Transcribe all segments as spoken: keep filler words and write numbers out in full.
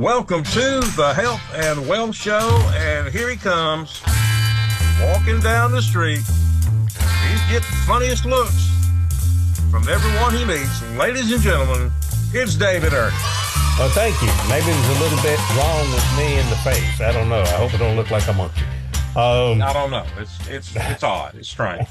Welcome to the Health and Wealth Show, and here he comes, walking down the street. He's getting the funniest looks from everyone he meets. Ladies and gentlemen, it's David Ernie. Well, thank you. Maybe there's a little bit wrong with me in the face. I don't know. I hope it don't look like a monkey. Um, I don't know. It's it's it's odd. It's strange.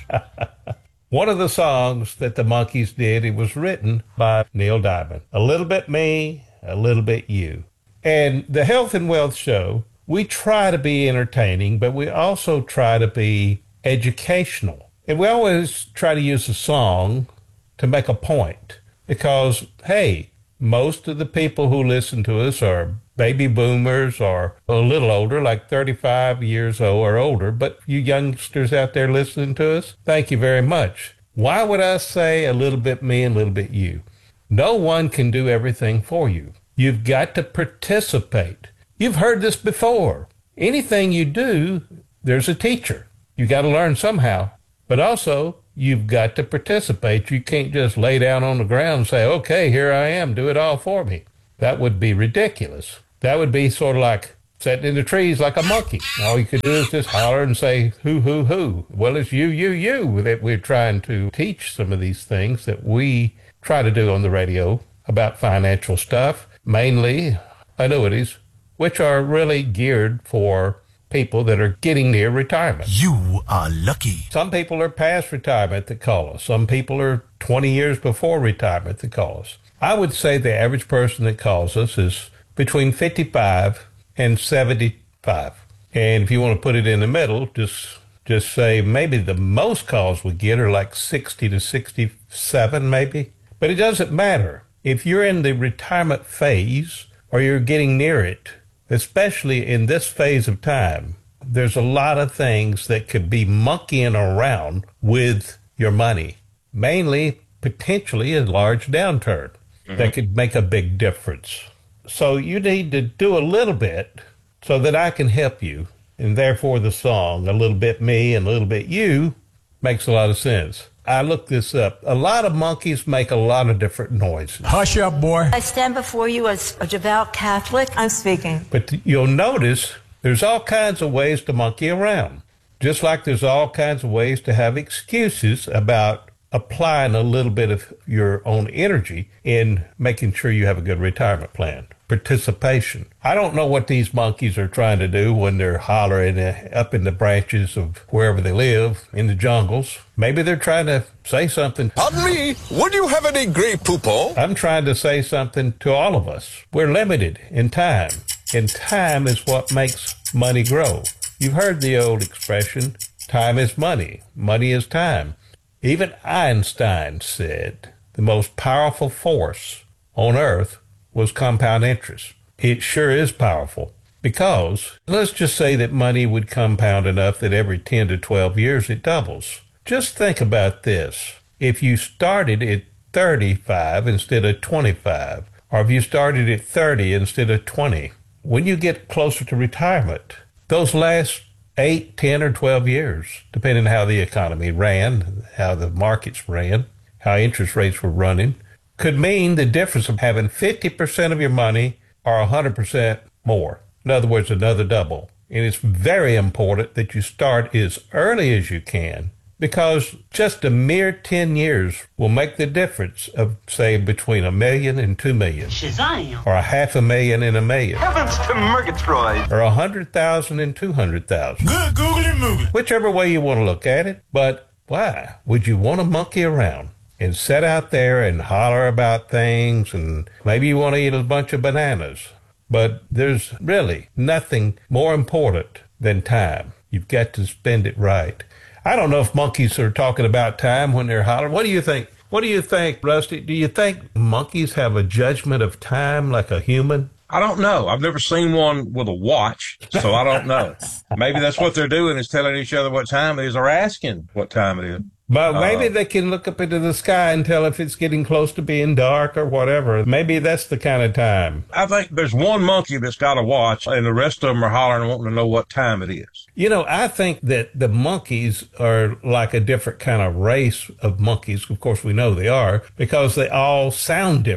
One of the songs that the Monkees did, it was written by Neil Diamond. A little bit me, a little bit you. And the Health and Wealth Show, we try to be entertaining, but we also try to be educational. And we always try to use a song to make a point. Because, hey, most of the people who listen to us are baby boomers or a little older, like thirty-five years old or older. But you youngsters out there listening to us, thank you very much. Why would I say a little bit me and a little bit you? No one can do everything for you. You've got to participate. You've heard this before. Anything you do, there's a teacher. You got to learn somehow. But also, you've got to participate. You can't just lay down on the ground and say, okay, here I am, do it all for me. That would be ridiculous. That would be sort of like sitting in the trees like a monkey. All you could do is just holler and say, who, who, who. Well, it's you, you, you that we're trying to teach some of these things that we try to do on the radio about financial stuff, mainly annuities, which are really geared for people that are getting near retirement. You are lucky. Some people are past retirement that call us. Some people are twenty years before retirement that call us. I would say the average person that calls us is between fifty-five and seventy-five. And if you want to put it in the middle, just just say maybe the most calls we get are like sixty to sixty-seven maybe. But it doesn't matter. If you're in the retirement phase or you're getting near it, especially in this phase of time, there's a lot of things that could be monkeying around with your money, mainly potentially a large downturn. Mm-hmm. That could make a big difference. So you need to do a little bit so that I can help you. And therefore the song, A Little Bit Me and A Little Bit You, makes a lot of sense. I looked this up. A lot of monkeys make a lot of different noises. Hush up, boy. I stand before you as a devout Catholic. I'm speaking. But you'll notice there's all kinds of ways to monkey around. Just like there's all kinds of ways to have excuses about applying a little bit of your own energy in making sure you have a good retirement plan. Participation. I don't know what these monkeys are trying to do when they're hollering up in the branches of wherever they live, in the jungles. Maybe they're trying to say something. Pardon me, would you have any Grey Poupon? I'm trying to say something to all of us. We're limited in time, and time is what makes money grow. You've heard the old expression, time is money, money is time. Even Einstein said the most powerful force on earth was compound interest. It sure is powerful because let's just say that money would compound enough that every ten to twelve years it doubles. Just think about this. If you started at thirty-five instead of twenty-five, or if you started at thirty instead of twenty, when you get closer to retirement, those last eight, ten, or twelve years, depending on how the economy ran, how the markets ran, how interest rates were running, could mean the difference of having fifty percent of your money or one hundred percent more. In other words, another double. And it's very important that you start as early as you can because just a mere ten years will make the difference of, say, between a million and two million. Shazam! Or a half a million and a million. Heavens to Murgatroyd! Or a hundred thousand and two hundred thousand. Good googly moogly. Whichever way you want to look at it. But why would you want to monkey around and sit out there and holler about things, and maybe you want to eat a bunch of bananas? But there's really nothing more important than time. You've got to spend it right. I don't know if monkeys are talking about time when they're hollering. What do you think? What do you think, Rusty? Do you think monkeys have a judgment of time like a human? I don't know. I've never seen one with a watch, so I don't know. Maybe that's what they're doing is telling each other what time it is or asking what time it is. But maybe uh, they can look up into the sky and tell if it's getting close to being dark or whatever. Maybe that's the kind of time. I think there's one monkey that's got a watch, and the rest of them are hollering and wanting to know what time it is. You know, I think that the monkeys are like a different kind of race of monkeys. Of course, we know they are because they all sound different.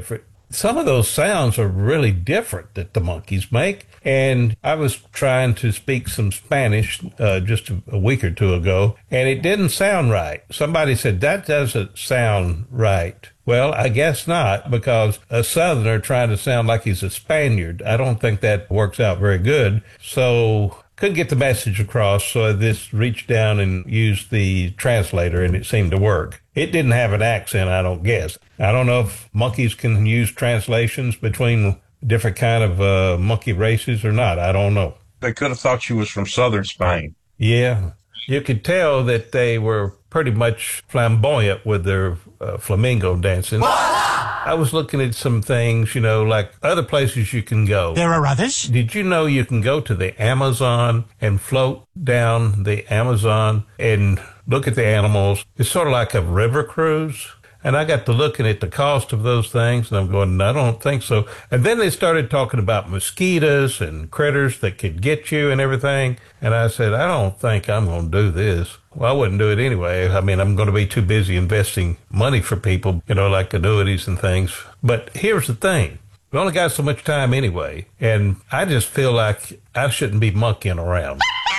some of those sounds are really different that the monkeys make. And I was trying to speak some Spanish uh, just a, a week or two ago, and it didn't sound right. Somebody said, that doesn't sound right. Well, I guess not, because a Southerner trying to sound like he's a Spaniard, I don't think that works out very good. So couldn't get the message across, so I just reached down and used the translator, and it seemed to work. It didn't have an accent, I don't guess. I don't know if monkeys can use translations between different kind of uh, monkey races or not. I don't know. They could have thought you was from southern Spain. Yeah. You could tell that they were pretty much flamboyant with their uh, flamingo dancing. I was looking at some things, you know, like other places you can go. There are others. Did you know you can go to the Amazon and float down the Amazon and look at the animals? It's sort of like a river cruise. And I got to looking at the cost of those things, and I'm going, I don't think so. And then they started talking about mosquitoes and critters that could get you and everything. And I said, I don't think I'm going to do this. Well, I wouldn't do it anyway. I mean, I'm going to be too busy investing money for people, you know, like annuities and things. But here's the thing. We only got so much time anyway. And I just feel like I shouldn't be monkeying around.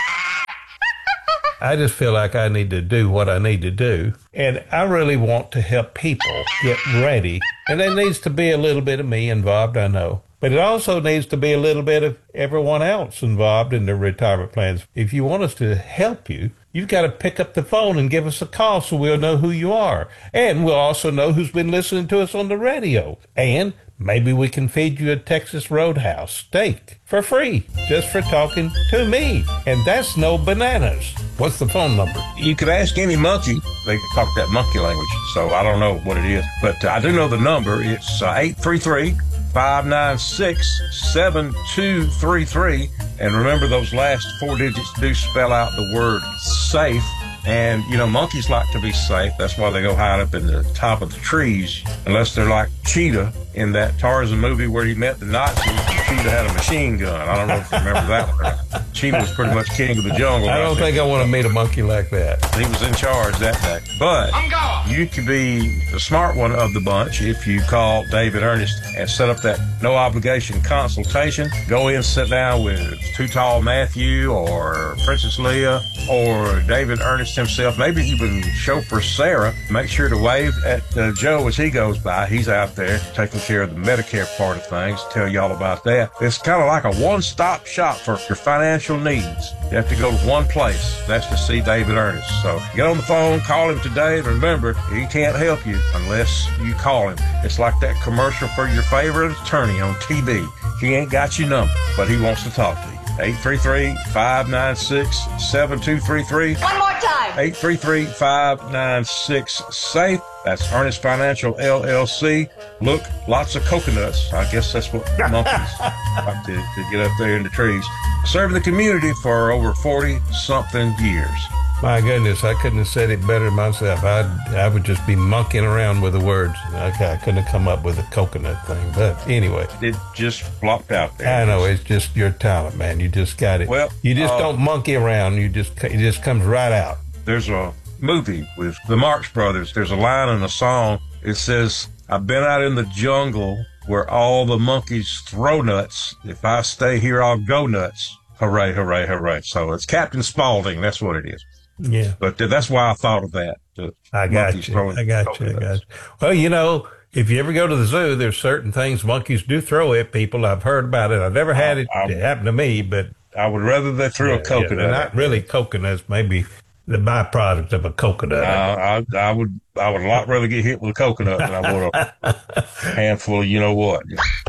I just feel like I need to do what I need to do. And I really want to help people get ready. And there needs to be a little bit of me involved, I know. But it also needs to be a little bit of everyone else involved in their retirement plans. If you want us to help you, you've got to pick up the phone and give us a call so we'll know who you are. And we'll also know who's been listening to us on the radio. And maybe we can feed you a Texas Roadhouse steak for free, just for talking to me. And that's no bananas. What's the phone number? You could ask any monkey. They talk that monkey language, so I don't know what it is. But uh, I do know the number. It's uh, eight three three, five nine six, seven two three three. And remember, those last four digits do spell out the word safe. And, you know, monkeys like to be safe. That's why they go hide up in the top of the trees, unless they're like Cheetah in that Tarzan movie where he met the Nazis and Cheetah had a machine gun. I don't know if you remember that one. Cheetah was pretty much king of the jungle. I don't think I want to meet a monkey like that. He was in charge that day. But you could be the smart one of the bunch if you call David Ernest and set up that no obligation consultation. Go in, sit down with Too Tall Matthew or Princess Leia or David Ernest himself. Maybe even chauffeur Sarah. Make sure to wave at uh, Joe as he goes by. He's out there taking care of the Medicare part of things. Tell you all about that. It's kind of like a one-stop shop for your financial needs. You have to go to one place. That's to see David Ernest. So get on the phone, call him today, and remember, he can't help you unless you call him. It's like that commercial for your favorite attorney on T V. He ain't got your number, but he wants to talk to you. eight three three, five nine six, seven two three three. One more time. eight three three, five nine six, SAFE. That's Ernest Financial, L L C. Look, lots of coconuts. I guess that's what monkeys like to, to get up there in the trees. Serving the community for over forty-something years. My goodness, I couldn't have said it better myself. I'd, I would just be monkeying around with the words. Okay, I couldn't have come up with a coconut thing. But anyway. It just flopped out there. I know, it's just your talent, man. You just got it. Well, you just uh, don't monkey around. You just It just comes right out. There's a movie with the Marx Brothers. There's a line in a song. It says, I've been out in the jungle where all the monkeys throw nuts. If I stay here, I'll go nuts. Hooray, hooray, hooray. So it's Captain Spaulding. That's what it is. Yeah. But uh, that's why I thought of that. I got you. I got you. I got you. Well, you know, if you ever go to the zoo, there's certain things monkeys do throw at people. I've heard about it. I've never had it I, I, happen to me, but I would rather they threw yeah, a coconut. Yeah, not really coconuts, maybe the byproduct of a coconut. Uh, I, I would I would a lot rather get hit with a coconut than I would a handful of you know what.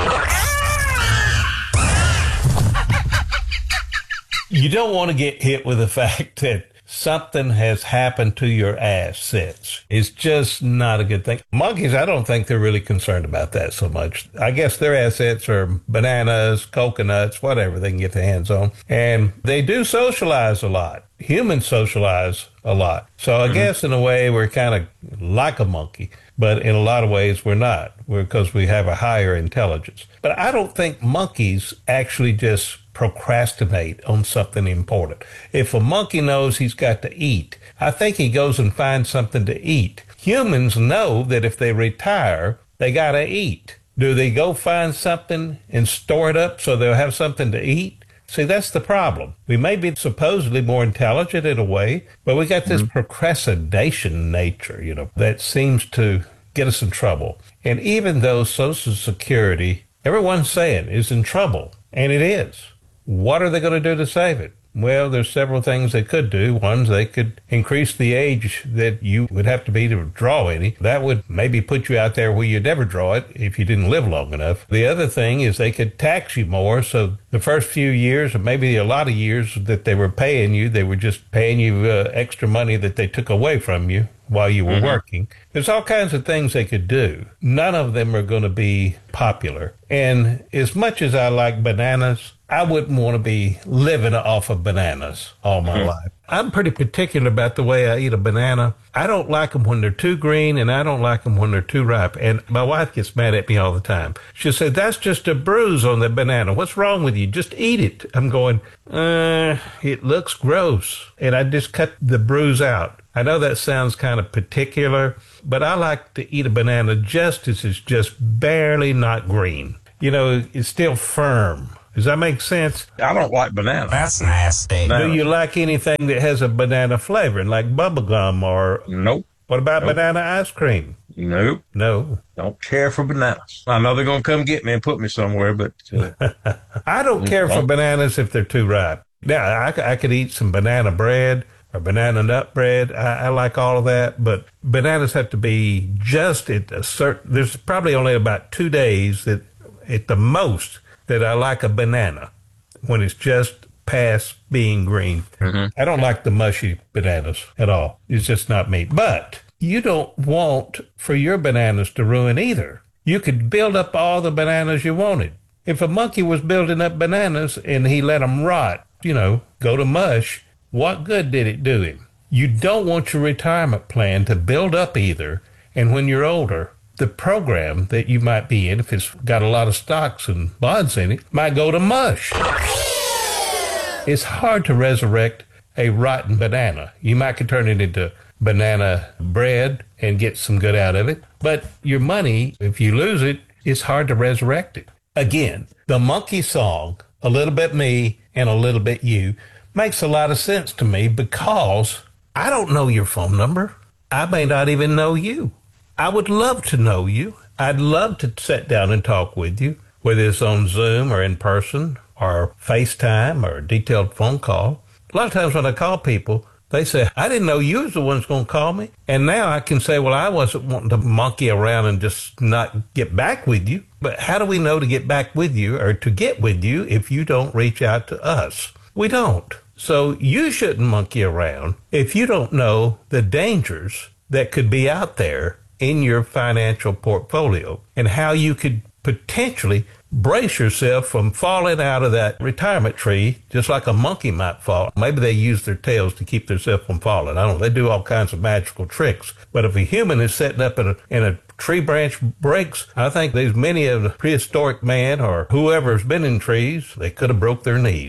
You don't want to get hit with the fact that something has happened to your assets. It's just not a good thing. Monkeys, I don't think they're really concerned about that so much. I guess their assets are bananas, coconuts, whatever they can get their hands on. And they do socialize a lot. Humans socialize a lot. So I mm-hmm. guess in a way we're kind of like a monkey, but in a lot of ways we're not, because we have a higher intelligence. But I don't think monkeys actually just procrastinate on something important. If a monkey knows he's got to eat, I think he goes and finds something to eat. Humans know that if they retire, they got to eat. Do they go find something and store it up so they'll have something to eat? See, that's the problem. We may be supposedly more intelligent in a way, but we got this mm-hmm. procrastination nature, you know, that seems to get us in trouble. And even though Social Security, everyone's saying, is in trouble, and it is, what are they going to do to save it? Well, there's several things they could do. One, they could increase the age that you would have to be to draw any. That would maybe put you out there where you'd never draw it if you didn't live long enough. The other thing is they could tax you more. So the first few years, or maybe a lot of years that they were paying you, they were just paying you uh, extra money that they took away from you while you were mm-hmm. working. There's all kinds of things they could do. None of them are going to be popular. And as much as I like bananas, I wouldn't want to be living off of bananas all my mm-hmm. life. I'm pretty particular about the way I eat a banana. I don't like them when they're too green, and I don't like them when they're too ripe. And my wife gets mad at me all the time. She'll say, that's just a bruise on the banana. What's wrong with you? Just eat it. I'm going, uh, it looks gross. And I just cut the bruise out. I know that sounds kind of particular, but I like to eat a banana just as it's just barely not green. You know, it's still firm. Does that make sense? I don't like banana. That's nasty. Do you like anything that has a banana flavoring, like bubble gum or... Nope. What about nope. banana ice cream? Nope. No. Don't care for bananas. I know they're going to come get me and put me somewhere, but... Uh, I don't care for bananas if they're too ripe. Now, I, I could eat some banana bread or banana nut bread. I, I like all of that, but bananas have to be just at a certain... There's probably only about two days that, at the most... that I like a banana when it's just past being green. Mm-hmm. I don't like the mushy bananas at all. It's just not me. But you don't want for your bananas to ruin either. You could build up all the bananas you wanted. If a monkey was building up bananas and he let them rot, you know, go to mush, what good did it do him? You don't want your retirement plan to build up either, and when you're older, the program that you might be in, if it's got a lot of stocks and bonds in it, might go to mush. It's hard to resurrect a rotten banana. You might could turn it into banana bread and get some good out of it, but your money, if you lose it, it's hard to resurrect it. Again, the monkey song, A Little Bit Me and A Little Bit You, makes a lot of sense to me because I don't know your phone number. I may not even know you. I would love to know you. I'd love to sit down and talk with you, whether it's on Zoom or in person or FaceTime or a detailed phone call. A lot of times when I call people, they say, I didn't know you was the one who's going to call me. And now I can say, well, I wasn't wanting to monkey around and just not get back with you. But how do we know to get back with you or to get with you if you don't reach out to us? We don't. So you shouldn't monkey around if you don't know the dangers that could be out there in your financial portfolio and how you could potentially brace yourself from falling out of that retirement tree just like a monkey might fall. Maybe they use their tails to keep themselves from falling. I don't know. They do all kinds of magical tricks. But if a human is sitting up in a, in a tree branch breaks, I think there's many of the prehistoric man or whoever's been in trees, they could have broke their knees.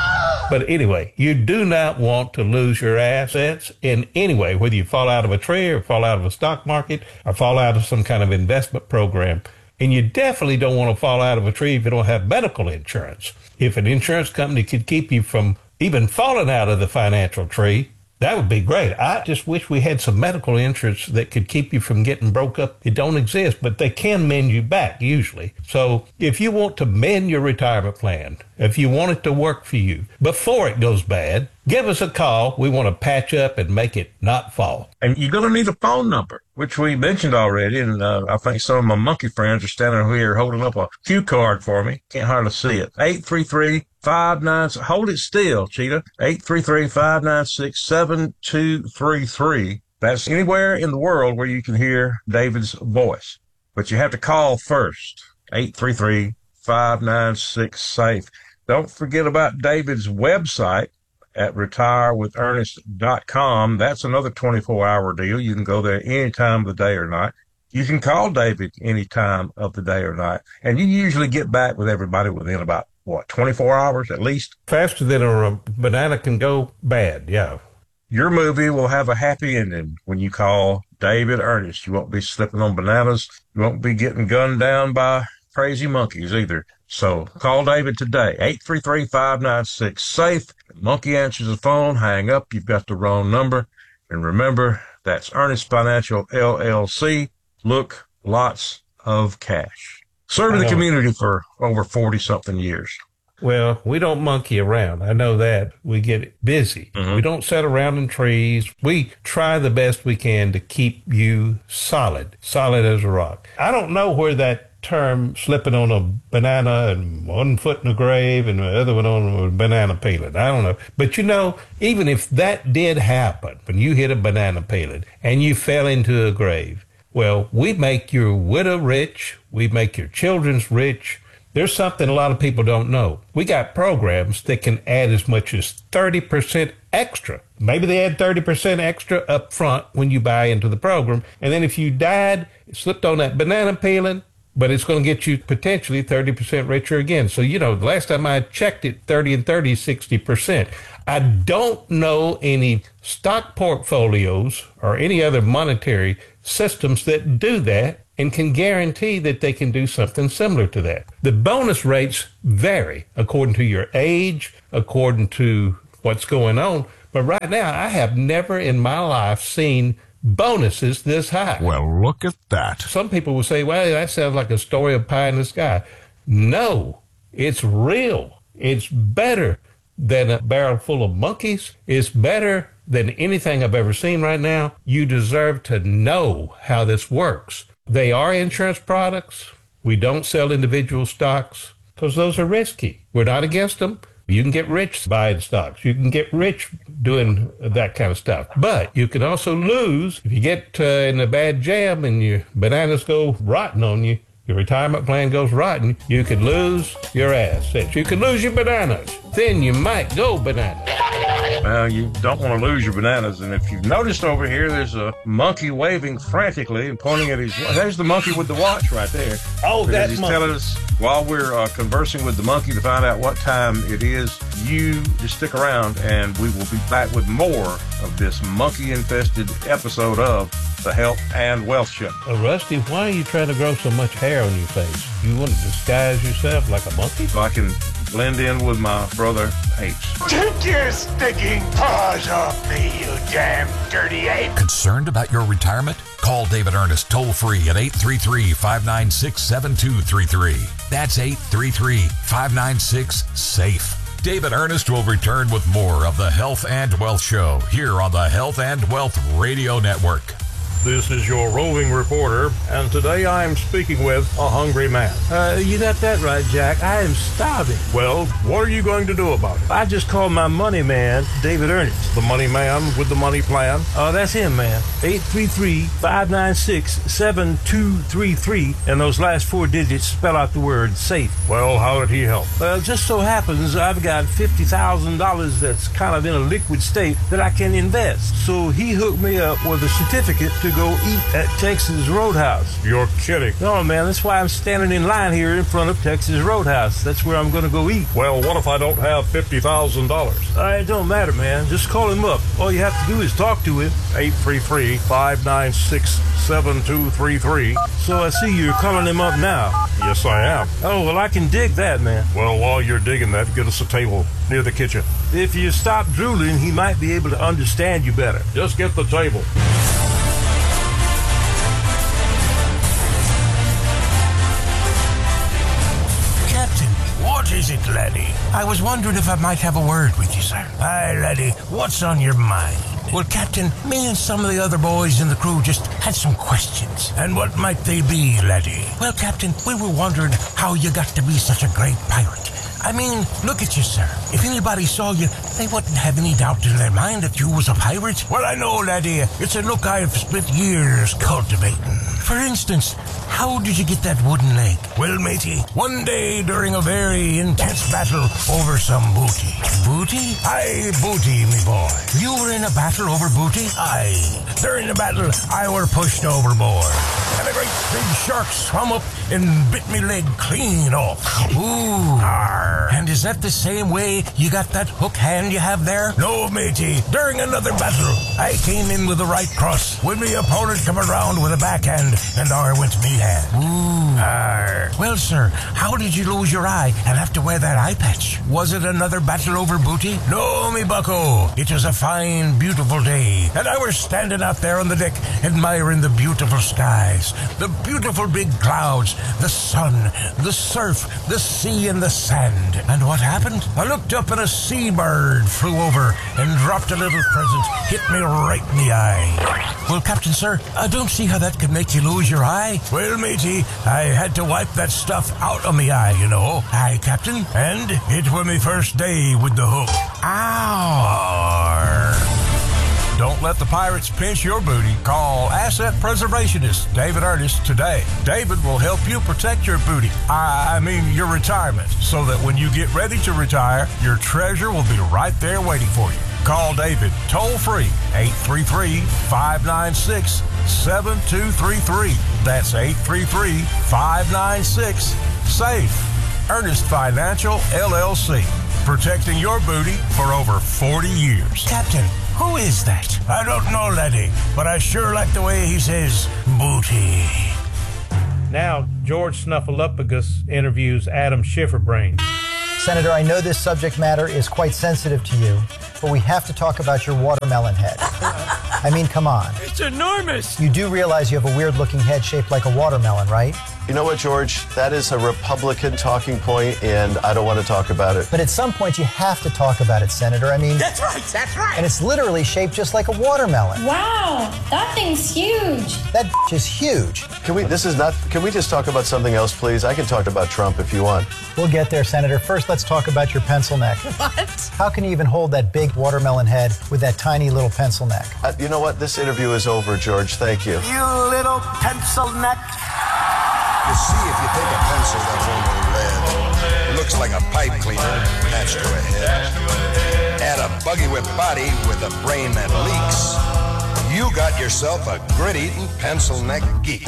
But anyway, you do not want to lose your assets in any way, whether you fall out of a tree or fall out of a stock market or fall out of some kind of investment program. And you definitely don't want to fall out of a tree if you don't have medical insurance. If an insurance company could keep you from even falling out of the financial tree, that would be great. I just wish we had some medical insurance that could keep you from getting broke up. It don't exist, but they can mend you back usually. So if you want to mend your retirement plan, if you want it to work for you before it goes bad, give us a call. We want to patch up and make it not fall. And you're going to need a phone number, which we mentioned already. And uh, I think some of my monkey friends are standing here holding up a cue card for me. Can't hardly see it. eight three three, five nine six, hold it still, Cheetah. eight three three, five nine six, seven two three three. That's anywhere in the world where you can hear David's voice. But you have to call first. eight three three, five nine six, SAFE. Don't forget about David's website at retire with ernest dot com. That's another twenty-four hour deal. You can go there any time of the day or night. You can call David any time of the day or night. And you usually get back with everybody within about, what, twenty-four hours at least? Faster than a banana can go bad, yeah. Your movie will have a happy ending when you call David Ernest. You won't be slipping on bananas. You won't be getting gunned down by crazy monkeys either. So call David today, eight three three, five nine six, SAFE. Monkey answers the phone, hang up, you've got the wrong number. And remember, that's Ernest Financial, L L C. Look, lots of cash. Serving the community for over forty-something years. Well, we don't monkey around. I know that. We get busy. Mm-hmm. We don't sit around in trees. We try the best we can to keep you solid, solid as a rock. I don't know where that term slipping on a banana and one foot in the grave and the other one on a banana peeling. I don't know. But you know, even if that did happen, when you hit a banana peeling and you fell into a grave, well, we make your widow rich. We make your children's rich. There's something a lot of people don't know. We got programs that can add as much as thirty percent extra. Maybe they add thirty percent extra up front when you buy into the program. And then if you died, slipped on that banana peeling, but it's going to get you potentially thirty percent richer again. So, you know, the last time I checked it, thirty and thirty, sixty percent. I don't know any stock portfolios or any other monetary systems that do that and can guarantee that they can do something similar to that. The bonus rates vary according to your age, according to what's going on. But right now, I have never in my life seen bonuses this high. Well, look at that. Some people will say, well, that sounds like a story of pie in the sky. No, it's real. It's better than a barrel full of monkeys. It's better than anything I've ever seen right now. You deserve to know how this works. They are insurance products. We don't sell individual stocks because those are risky. We're not against them. You can get rich buying stocks. You can get rich doing that kind of stuff. But you can also lose if you get uh, in a bad jam and your bananas go rotten on you. Your retirement plan goes rotten. You could lose your assets. You could lose your bananas. Then you might go bananas. Well, you don't want to lose your bananas. And if you've noticed over here, there's a monkey waving frantically and pointing at his... There's the monkey with the watch right there. Oh, that's He's monkey. telling us while we're uh, conversing with the monkey to find out what time it is. You just stick around and we will be back with more of this monkey-infested episode of the Health and Wealth Show. Uh, Rusty, why are you trying to grow so much hair on your face? You want to disguise yourself like a monkey? So I can blend in with my brother H. Take your stinking paws off me, you damn dirty ape. Concerned about your retirement? Call David Ernest toll free at eight three three, five nine six, seven two three three. That's eight three three, five nine six, SAFE. David Ernest will return with more of the Health and Wealth Show here on the Health and Wealth Radio Network. This is your roving reporter, and today I am speaking with a hungry man. Uh, you got that right, Jack. I am starving. Well, what are you going to do about it? I just called my money man, David Ernest. The money man with the money plan? Oh, that's him, man. eight three three, five nine six, seven two three three, and those last four digits spell out the word SAFE. Well, how did he help? Well, just so happens I've got fifty thousand dollars that's kind of in a liquid state that I can invest. So he hooked me up with a certificate to go eat at Texas Roadhouse. You're kidding. No, man, that's why I'm standing in line here in front of Texas Roadhouse. That's where I'm going to go eat. Well, what if I don't have fifty thousand dollars? Uh, it don't matter, man. Just call him up. All you have to do is talk to him. eight three three, five nine six, seven two three three. So I see you're calling him up now. Yes, I am. Oh, well, I can dig that, man. Well, while you're digging that, get us a table near the kitchen. If you stop drooling, he might be able to understand you better. Just get the table. What is it, laddie? I was wondering if I might have a word with you, sir. Aye, laddie, what's on your mind? Well, Captain, me and some of the other boys in the crew just had some questions. And what might they be, laddie? Well, Captain, we were wondering how you got to be such a great pirate. I mean, look at you, sir. If anybody saw you, they wouldn't have any doubt in their mind that you was a pirate. Well, I know, laddie. It's a look I've spent years cultivating. For instance, how did you get that wooden leg? Well, matey, one day during a very intense battle over some booty. Booty? Aye, booty, me boy. You were in a battle over booty? Aye. During the battle, I were pushed overboard. And a great big shark swam up and bit me leg clean off. Ooh. Arr. And is that the same way you got that hook hand you have there? No, matey. During another battle, I came in with the right cross. When me opponent come around with a backhand, and I went me hand. Ooh. Arr. Well, sir, how did you lose your eye and have to wear that eye patch? Was it another battle over booty? No, me bucko. It was a fine, beautiful day, and I was standing out there on the deck admiring the beautiful skies, the beautiful big clouds, the sun, the surf, the sea, and the sand. And what happened? I looked up and a seabird flew over and dropped a little present, hit me right in the eye. Well, Captain, sir, I don't see how that could make you lose your eye. Well, matey, I had to wipe that stuff out of me eye, you know. Aye, Captain. And it was my first day with the hook. Ow! Don't let the pirates pinch your booty. Call Asset Preservationist David Ernest today. David will help you protect your booty. I, I mean your retirement, so that when you get ready to retire, your treasure will be right there waiting for you. Call David toll free, eight three three, five nine six, seven two three three. That's eight three three, five nine six, SAFE. Ernest Financial, L L C. Protecting your booty for over forty years. Captain, who is that? I don't know, laddie, but I sure like the way he says booty. Now, George Snuffleupagus interviews Adam Schifferbrain. Senator, I know this subject matter is quite sensitive to you, but we have to talk about your watermelon head. I mean, come on. It's enormous. You do realize you have a weird-looking head shaped like a watermelon, right? You know what, George? That is a Republican talking point, and I don't want to talk about it. But at some point, you have to talk about it, Senator. I mean... That's right, that's right. And it's literally shaped just like a watermelon. Wow, that thing's huge. That is huge. Can we, this is not, can we just talk about something else, please? I can talk about Trump if you want. We'll get there, Senator. First, let's talk about your pencil neck. What? How can you even hold that big watermelon head with that tiny little pencil neck? Uh, you know what? This interview is over, George. Thank you. You little pencil neck. You see, if you take a pencil that's only red, it looks like a pipe cleaner attached to a head. Add a buggy whip body with a brain that leaks. You got yourself a grit-eating pencil neck geek.